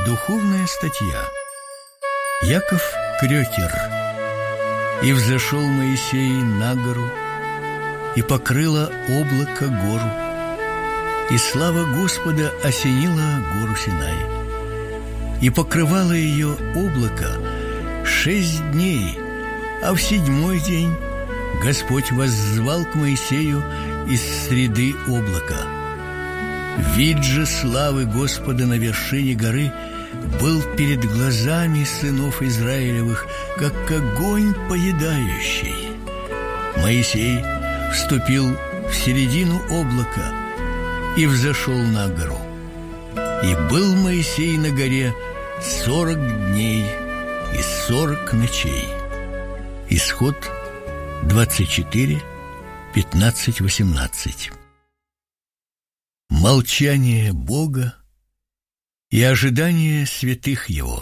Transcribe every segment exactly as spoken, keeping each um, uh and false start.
Духовная статья. Яков Крёкер. «И взошел Моисей на гору, и покрыло облако гору, и слава Господа осенила гору Синай. И покрывало ее облако шесть дней, а в седьмой день Господь воззвал к Моисею из среды облака. Вид же славы Господа на вершине горы был перед глазами сынов Израилевых, как огонь поедающий. Моисей вступил в середину облака и взошел на гору. И был Моисей на горе сорок дней и сорок ночей». Исход двадцать четыре, пятнадцать, восемнадцать. Молчание Бога и ожидание святых Его.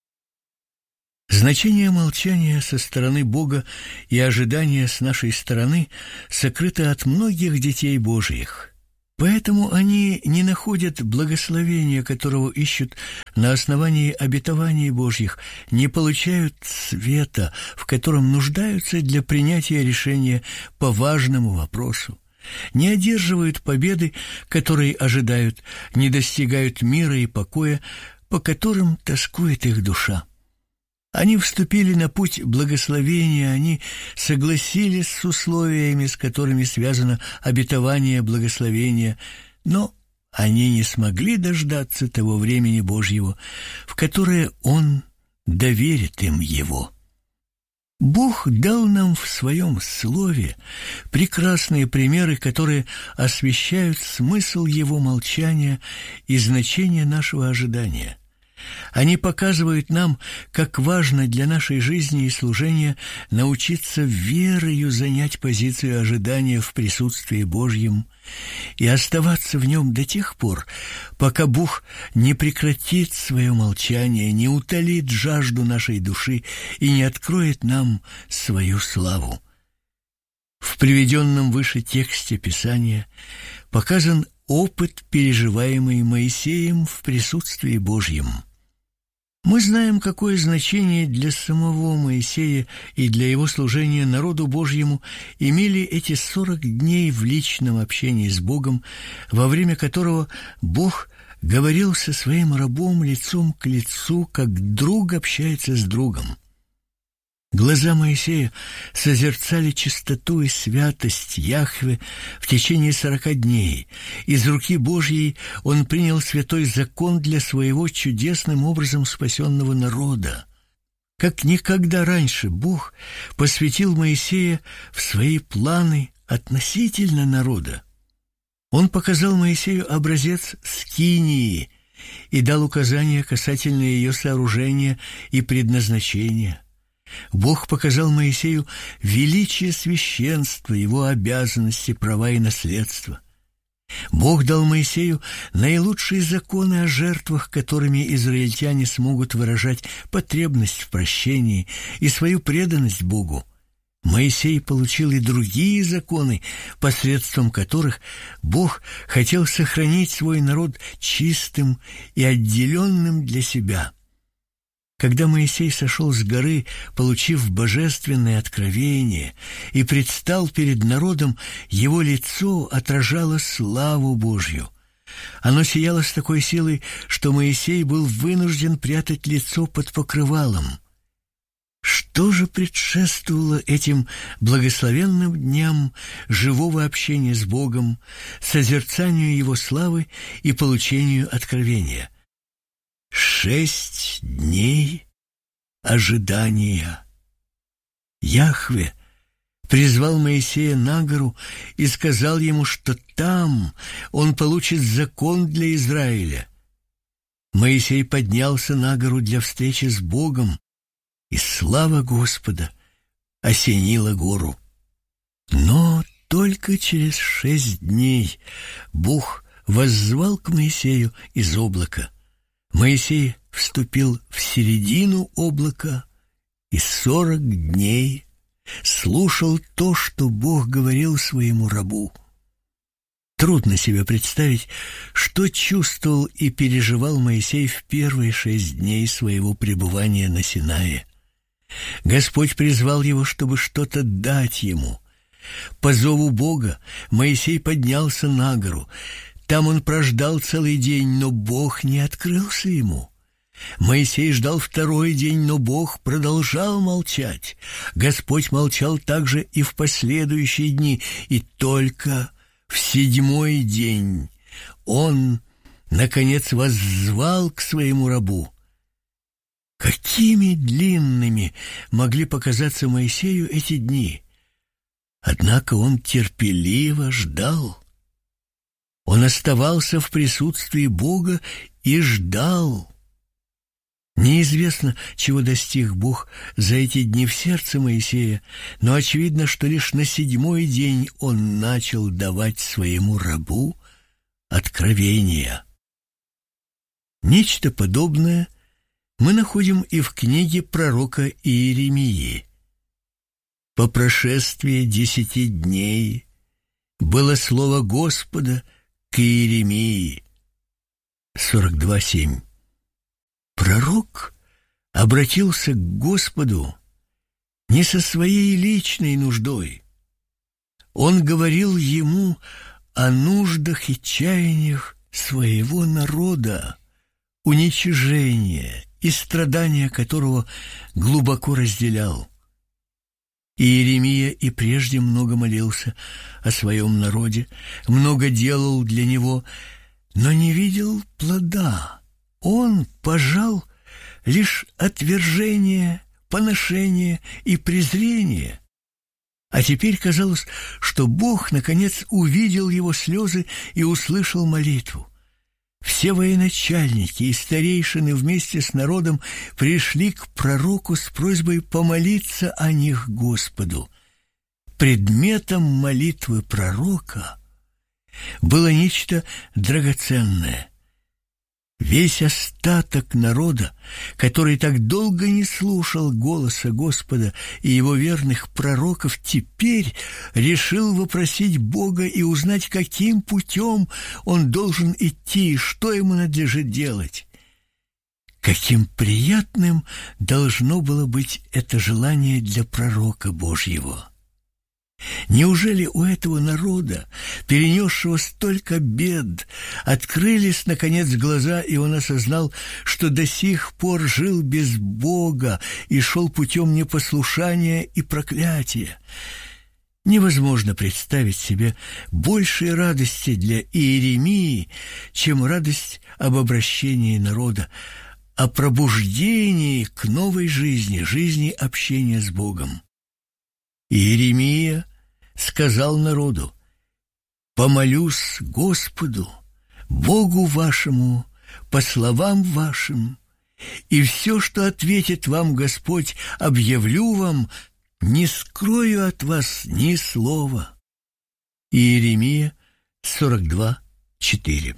Значение молчания со стороны Бога и ожидания с нашей стороны сокрыто от многих детей Божьих. Поэтому они не находят благословения, которого ищут на основании обетований Божьих, не получают света, в котором нуждаются для принятия решения по важному вопросу, не одерживают победы, которые ожидают, не достигают мира и покоя, по которым тоскует их душа. Они вступили на путь благословения, они согласились с условиями, с которыми связано обетование благословения, но они не смогли дождаться того времени Божьего, в которое Он доверит им его. Бог дал нам в Своем Слове прекрасные примеры, которые освещают смысл Его молчания и значение нашего ожидания. Они показывают нам, как важно для нашей жизни и служения научиться верою занять позицию ожидания в присутствии Божьем и оставаться в нем до тех пор, пока Бог не прекратит свое молчание, не утолит жажду нашей души и не откроет нам свою славу. В приведенном выше тексте Писания показан опыт, переживаемый Моисеем в присутствии Божьем. Мы знаем, какое значение для самого Моисея и для его служения народу Божьему имели эти сорок дней в личном общении с Богом, во время которого Бог говорил со своим рабом лицом к лицу, как друг общается с другом. Глаза Моисея созерцали чистоту и святость Яхве в течение сорока дней. Из руки Божьей он принял святой закон для своего чудесным образом спасенного народа. Как никогда раньше Бог посвятил Моисея в свои планы относительно народа. Он показал Моисею образец скинии и дал указания касательно ее сооружения и предназначения. Бог показал Моисею величие священства, его обязанности, права и наследства. Бог дал Моисею наилучшие законы о жертвах, которыми израильтяне смогут выражать потребность в прощении и свою преданность Богу. Моисей получил и другие законы, посредством которых Бог хотел сохранить свой народ чистым и отделенным для себя. Когда Моисей сошел с горы, получив божественное откровение, и предстал перед народом, его лицо отражало славу Божью. Оно сияло с такой силой, что Моисей был вынужден прятать лицо под покрывалом. Что же предшествовало этим благословенным дням живого общения с Богом, созерцанию Его славы и получению откровения? Шесть дней ожидания. Яхве призвал Моисея на гору и сказал ему, что там он получит закон для Израиля. Моисей поднялся на гору для встречи с Богом, и слава Господа осенила гору. Но только через шесть дней Бог воззвал к Моисею из облака. Моисей вступил в середину облака и сорок дней слушал то, что Бог говорил своему рабу. Трудно себе представить, что чувствовал и переживал Моисей в первые шесть дней своего пребывания на Синае. Господь призвал его, чтобы что-то дать ему. По зову Бога Моисей поднялся на гору. Там он прождал целый день, но Бог не открылся ему. Моисей ждал второй день, но Бог продолжал молчать. Господь молчал также и в последующие дни, и только в седьмой день Он, наконец, воззвал к своему рабу. Какими длинными могли показаться Моисею эти дни! Однако он терпеливо ждал. Он оставался в присутствии Бога и ждал. Неизвестно, чего достиг Бог за эти дни в сердце Моисея, но очевидно, что лишь на седьмой день он начал давать своему рабу откровения. Нечто подобное мы находим и в книге пророка Иеремии. По прошествии десяти дней было слово Господа к Иеремии. сорок два семь. Пророк обратился к Господу не со своей личной нуждой. Он говорил ему о нуждах и чаяниях своего народа, уничижение и страдания которого глубоко разделял. Иеремия и прежде много молился о своем народе, много делал для него, но не видел плода. Он пожал лишь отвержение, поношение и презрение. А теперь казалось, что Бог, наконец, увидел его слезы и услышал молитву. Все военачальники и старейшины вместе с народом пришли к пророку с просьбой помолиться о них Господу. Предметом молитвы пророка было нечто драгоценное. Весь остаток народа, который так долго не слушал голоса Господа и его верных пророков, теперь решил вопросить Бога и узнать, каким путем он должен идти и что ему надлежит делать. Каким приятным должно было быть это желание для пророка Божьего! Неужели у этого народа, перенесшего столько бед, открылись, наконец, глаза, и он осознал, что до сих пор жил без Бога и шел путем непослушания и проклятия? Невозможно представить себе большей радости для Иеремии, чем радость об обращении народа, о пробуждении к новой жизни, жизни общения с Богом. Иеремия сказал народу: «Помолюсь Господу, Богу вашему, по словам вашим, и все, что ответит вам Господь, объявлю вам, не скрою от вас ни слова». Иеремия сорок два четыре.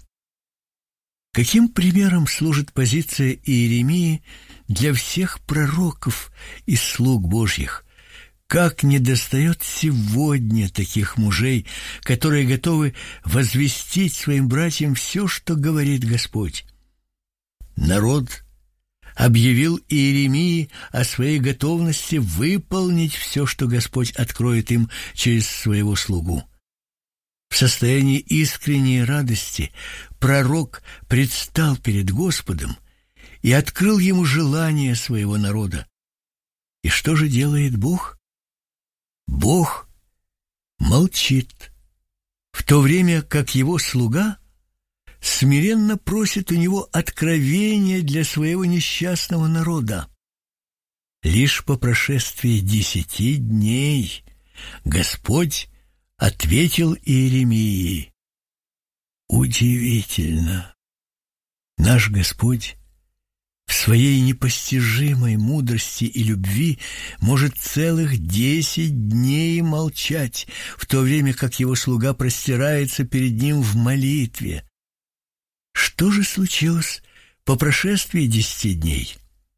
Каким примером служит позиция Иеремии для всех пророков и слуг Божьих? Как недостает сегодня таких мужей, которые готовы возвестить своим братьям все, что говорит Господь. Народ объявил Иеремии о своей готовности выполнить все, что Господь откроет им через своего слугу. В состоянии искренней радости пророк предстал перед Господом и открыл ему желание своего народа. И что же делает Бог? Бог молчит, в то время как его слуга смиренно просит у него откровения для своего несчастного народа. Лишь по прошествии десяти дней Господь ответил Иеремии. Удивительно! Наш Господь в своей непостижимой мудрости и любви может целых десять дней молчать, в то время как его слуга простирается перед ним в молитве. Что же случилось по прошествии десяти дней?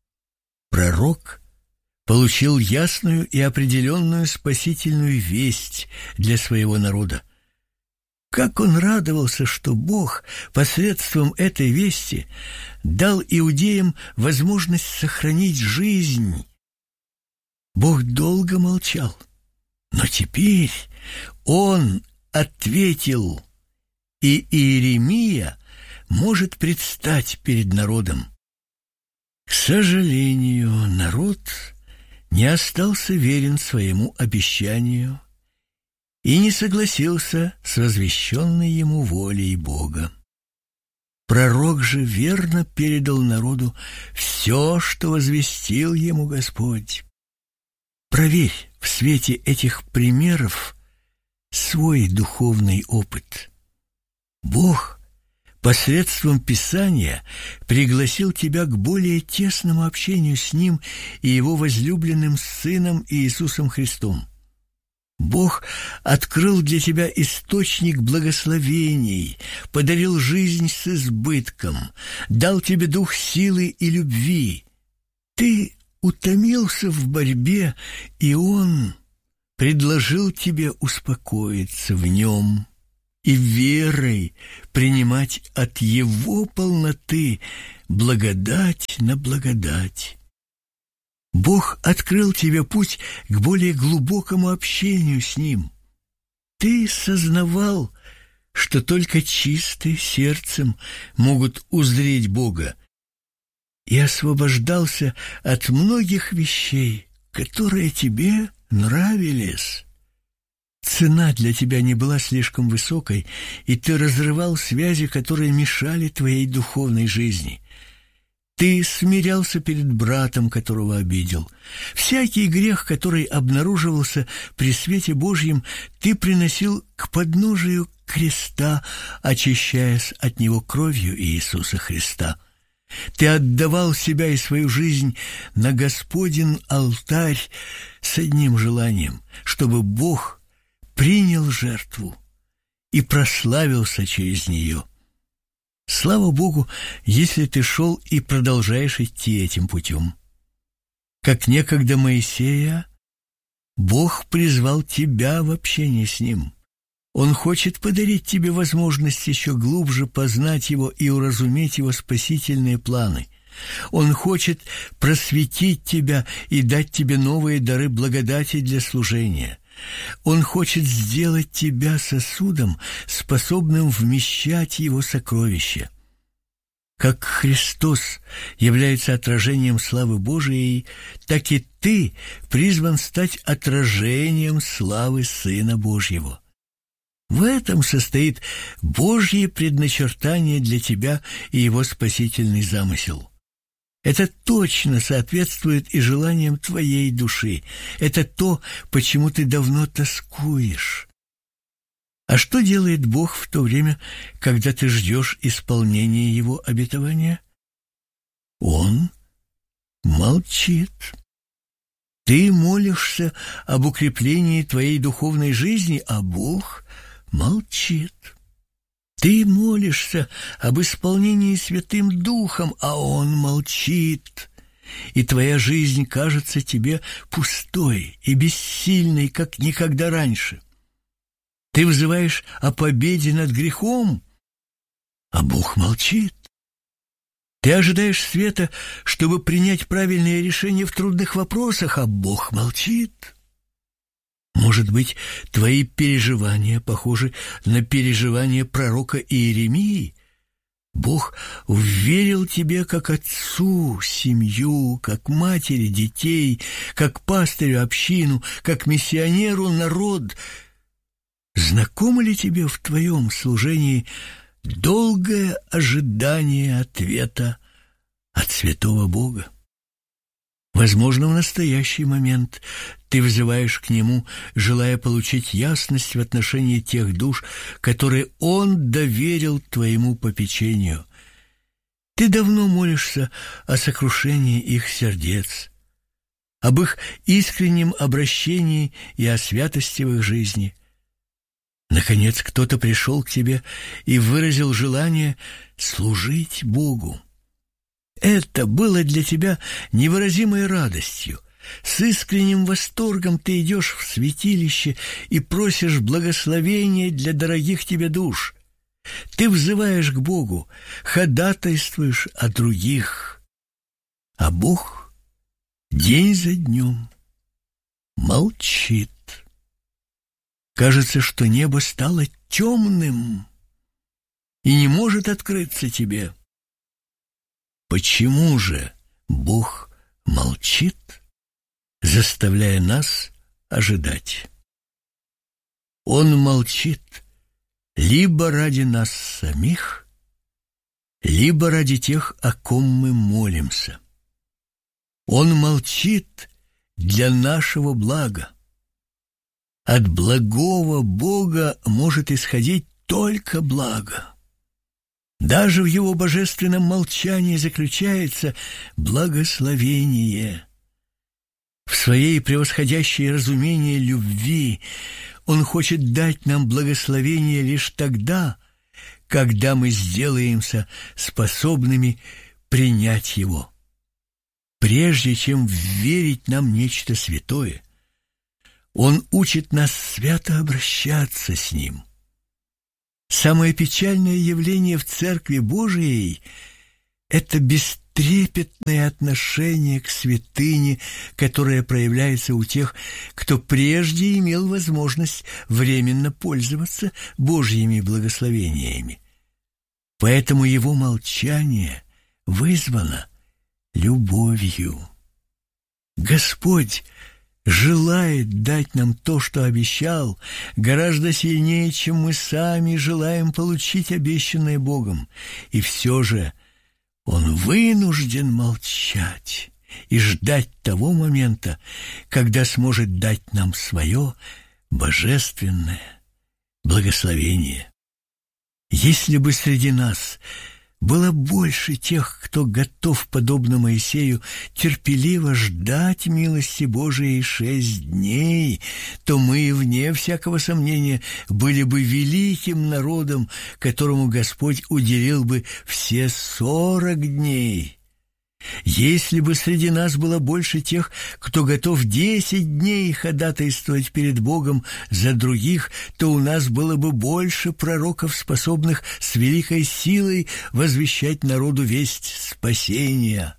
Пророк получил ясную и определенную спасительную весть для своего народа. как он радовался, что Бог посредством этой вести дал иудеям возможность сохранить жизнь. Бог долго молчал, но теперь он ответил, и Иеремия может предстать перед народом. К сожалению, народ не остался верен своему обещанию и не согласился с возвещенной ему волей Бога. Пророк же верно передал народу все, что возвестил ему Господь. Проверь в свете этих примеров свой духовный опыт. Бог посредством Писания пригласил тебя к более тесному общению с Ним и Его возлюбленным Сыном Иисусом Христом. Бог открыл для тебя источник благословений, подарил жизнь с избытком, дал тебе дух силы и любви. Ты утомился в борьбе, и Он предложил тебе успокоиться в Нем и верой принимать от Его полноты благодать на благодать. Бог открыл тебе путь к более глубокому общению с Ним. Ты сознавал, что только чистые сердцем могут узреть Бога, и освобождался от многих вещей, которые тебе нравились. Цена для тебя не была слишком высокой, и ты разрывал связи, которые мешали твоей духовной жизни. Ты смирялся перед братом, которого обидел. Всякий грех, который обнаруживался при свете Божьем, ты приносил к подножию креста, очищаясь от него кровью Иисуса Христа. Ты отдавал себя и свою жизнь на Господен алтарь с одним желанием, чтобы Бог принял жертву и прославился через нее. Слава Богу, если ты шел и продолжаешь идти этим путем. Как некогда Моисея, Бог призвал тебя в общение с Ним. Он хочет подарить тебе возможность еще глубже познать Его и уразуметь Его спасительные планы. Он хочет просветить тебя и дать тебе новые дары благодати для служения. Он хочет сделать тебя сосудом, способным вмещать Его сокровища. Как Христос является отражением славы Божией, так и ты призван стать отражением славы Сына Божьего. В этом состоит Божье предначертание для тебя и Его спасительный замысел. Это точно соответствует и желаниям твоей души. Это то, почему ты давно тоскуешь. А что делает Бог в то время, когда ты ждешь исполнения Его обетования? Он молчит. Ты молишься об укреплении твоей духовной жизни, а Бог молчит. Ты молишься об исполнении Святым Духом, а Он молчит. И твоя жизнь кажется тебе пустой и бессильной, как никогда раньше. Ты взываешь о победе над грехом, а Бог молчит. Ты ожидаешь света, чтобы принять правильное решение в трудных вопросах, а Бог молчит. Может быть, твои переживания похожи на переживания пророка Иеремии? Бог уверил тебе как отцу семью, как матери детей, как пастырю общину, как миссионеру народ. Знакомо ли тебе в твоем служении долгое ожидание ответа от святого Бога? Возможно, в настоящий момент ты взываешь к Нему, желая получить ясность в отношении тех душ, которые Он доверил твоему попечению. Ты давно молишься о сокрушении их сердец, об их искреннем обращении и о святости в их жизни. Наконец, кто-то пришел к тебе и выразил желание служить Богу. Это было для тебя невыразимой радостью. С искренним восторгом ты идешь в святилище и просишь благословения для дорогих тебе душ. Ты взываешь к Богу, ходатайствуешь о других. А Бог день за днем молчит. Кажется, что небо стало темным и не может открыться тебе. Почему же Бог молчит, заставляя нас ожидать? Он молчит либо ради нас самих, либо ради тех, о ком мы молимся. Он молчит для нашего блага. От благого Бога может исходить только благо. Даже в Его божественном молчании заключается благословение. В своей превосходящей разумение любви Он хочет дать нам благословение лишь тогда, когда мы сделаемся способными принять его. Прежде чем верить нам нечто святое, Он учит нас свято обращаться с Ним. Самое печальное явление в Церкви Божией – это бестрепетное отношение к святыне, которое проявляется у тех, кто прежде имел возможность временно пользоваться Божьими благословениями. Поэтому его молчание вызвано любовью. Господь желает дать нам то, что обещал, гораздо сильнее, чем мы сами желаем получить обещанное Богом. И все же Он вынужден молчать и ждать того момента, когда сможет дать нам свое божественное благословение. Если бы среди нас было больше тех, кто готов, подобно Моисею, терпеливо ждать милости Божией шесть дней, то мы, вне всякого сомнения, были бы великим народом, которому Господь уделил бы все сорок дней. Если бы среди нас было больше тех, кто готов десять дней ходатайствовать перед Богом за других, то у нас было бы больше пророков, способных с великой силой возвещать народу весть спасения.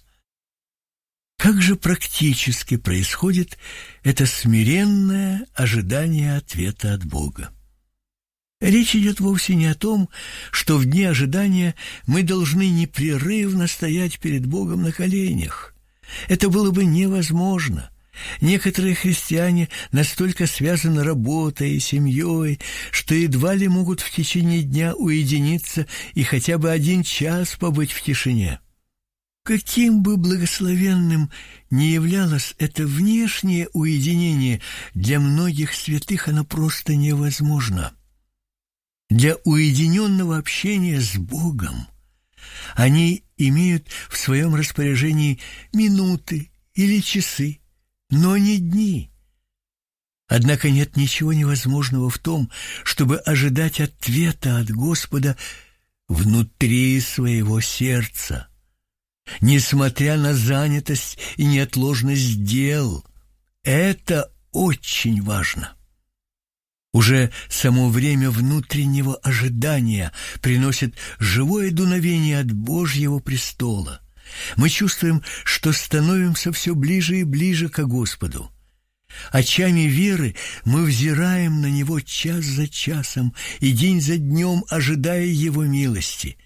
Как же практически происходит это смиренное ожидание ответа от Бога? Речь идет вовсе не о том, что в дни ожидания мы должны непрерывно стоять перед Богом на коленях. Это было бы невозможно. Некоторые христиане настолько связаны работой и семьей, что едва ли могут в течение дня уединиться и хотя бы один час побыть в тишине. Каким бы благословенным ни являлось это внешнее уединение, для многих святых оно просто невозможно. Для уединенного общения с Богом они имеют в своем распоряжении минуты или часы, но не дни. Однако нет ничего невозможного в том, чтобы ожидать ответа от Господа внутри своего сердца, несмотря на занятость и неотложность дел. Это очень важно. Уже само время внутреннего ожидания приносит живое дуновение от Божьего престола. Мы чувствуем, что становимся все ближе и ближе к Господу. Очами веры мы взираем на Него час за часом и день за днем, ожидая Его милости.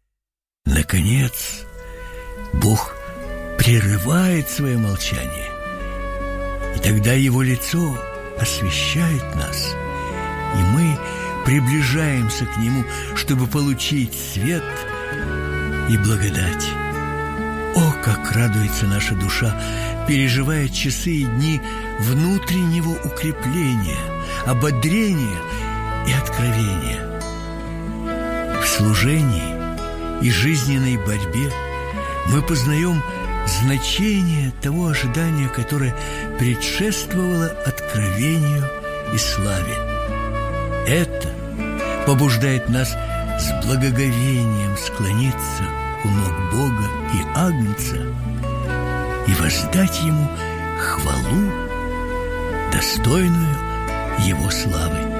Наконец, Бог прерывает свое молчание, и тогда Его лицо освещает нас, и мы приближаемся к Нему, чтобы получить свет и благодать. О, как радуется наша душа, переживая часы и дни внутреннего укрепления, ободрения и откровения. В служении и жизненной борьбе мы познаем значение того ожидания, которое предшествовало откровению и славе. Это побуждает нас с благоговением склониться у ног Бога и Агнца и воздать Ему хвалу, достойную Его славы.